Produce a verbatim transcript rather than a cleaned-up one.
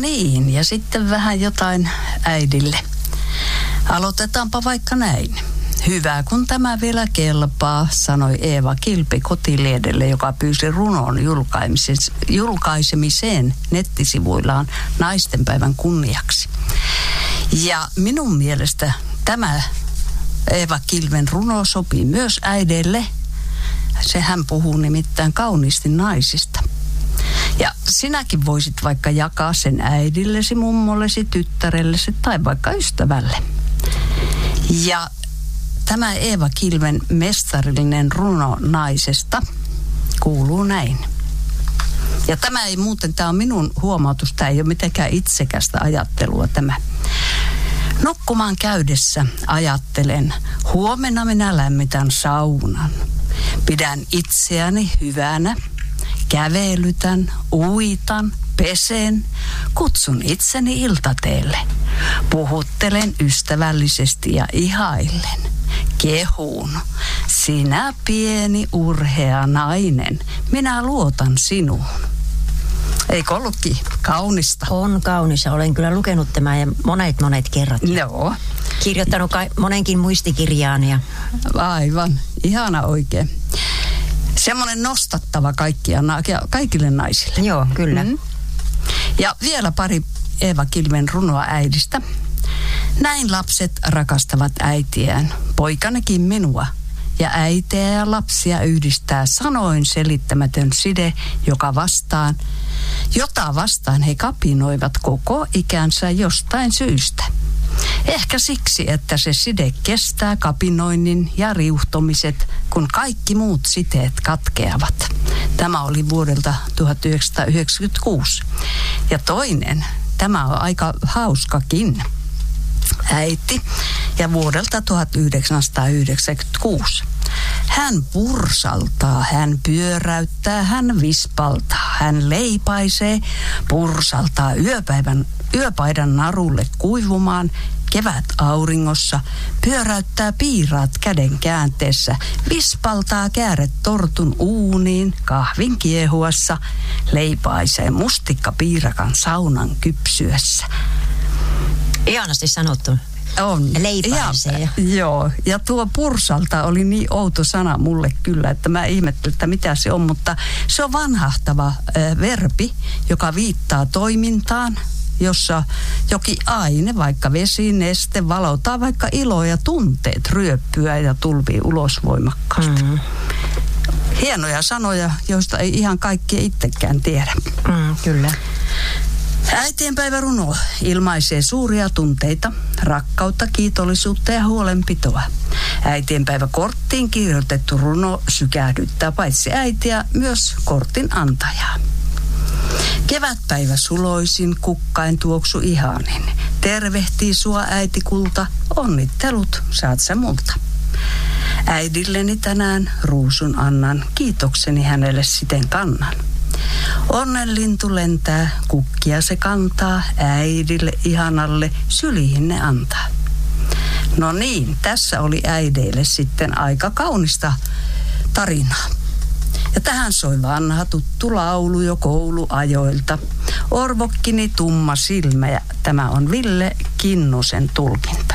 niin, ja sitten vähän jotain äidille. Aloitetaanpa vaikka näin. Hyvä, kun tämä vielä kelpaa, sanoi Eeva Kilpi Kotiliedelle, joka pyysi runon julkaisemiseen nettisivuillaan naistenpäivän kunniaksi. Ja minun mielestä tämä Eeva Kilven runo sopii myös äideille. Sehän puhuu nimittäin kauniisti naisista. Ja sinäkin voisit vaikka jakaa sen äidillesi, mummollesi, tyttärellesi tai vaikka ystävälle. Ja tämä Eeva Kilven mestarillinen runo naisesta kuuluu näin. Ja tämä ei muuten, tämä on minun huomautus, tämä ei ole mitenkään itsekästä ajattelua tämä. Nukkumaan käydessä ajattelen, huomenna minä lämmitän saunan. Pidän itseäni hyvänä, kävelytän, uitan, pesen, kutsun itseni iltateelle. Puhuttelen ystävällisesti ja ihaillen. Kehuun, sinä pieni urhea nainen, minä luotan sinuun. Eikö ollutkin kaunista? On kaunis. Olen kyllä lukenut tämän ja monet monet kerrat. Joo. Kirjoittanut ka- monenkin muistikirjaan. Ja... Aivan, ihana oikein. Semmoinen nostattava kaikkia, kaikille naisille. Joo, kyllä. Mm. Ja vielä pari Eeva Kilven runoa äidistä. Näin lapset rakastavat äitiään, poikanekin minua. Ja äitiä ja lapsia yhdistää sanoin selittämätön side, joka vastaan, jota vastaan he kapinoivat koko ikänsä jostain syystä. Ehkä siksi, että se side kestää kapinoinnin ja riuhtomiset, kun kaikki muut siteet katkeavat. Tämä oli vuodelta tuhatyhdeksänsataayhdeksänkymmentäkuusi. Ja toinen, tämä on aika hauskakin. Äiti ja vuodelta tuhatyhdeksänsataayhdeksänkymmentäkuusi. Hän pursaltaa, hän pyöräyttää, hän vispaltaa, hän leipaisee, pursaltaa yöpäivän, yöpaidan narulle kuivumaan, kevät auringossa, pyöräyttää piiraat käden käänteessä, vispaltaa kääret tortun uuniin, kahvin kiehuassa, leipaisee mustikkapiirakan saunan kypsyessä. Ihanasti sanottu. On. Leipaisee. Ja, joo, ja tuo pursalta oli niin outo sana mulle kyllä, että mä ihmettelin, että mitä se on, mutta se on vanhahtava äh, verbi, joka viittaa toimintaan, jossa jokin aine, vaikka vesi, neste, valo tai vaikka ilo ja tunteet ryöppyä ja tulvii ulos voimakkaasti. Mm. Hienoja sanoja, joista ei ihan kaikki itsekään tiedä. Mm, kyllä. Äitienpäiväruno ilmaisee suuria tunteita, rakkautta, kiitollisuutta ja huolenpitoa. Äitienpäiväkorttiin kirjoitettu runo sykähdyttää paitsi äitiä, myös kortin antajaa. Kevätpäivä suloisin, kukkain tuoksu ihanin. Tervehtii sua äitikulta, onnittelut saat sä multa. Äidilleni tänään ruusun annan, kiitokseni hänelle siten kannan. Onnenlintu lentää, kukkia se kantaa, äidille ihanalle syliin ne antaa. No niin, tässä oli äideille sitten aika kaunista tarinaa. Ja tähän soi vanha tuttu laulu jo kouluajoilta. Orvokkini tumma silmä, ja tämä on Ville Kinnusen tulkinta.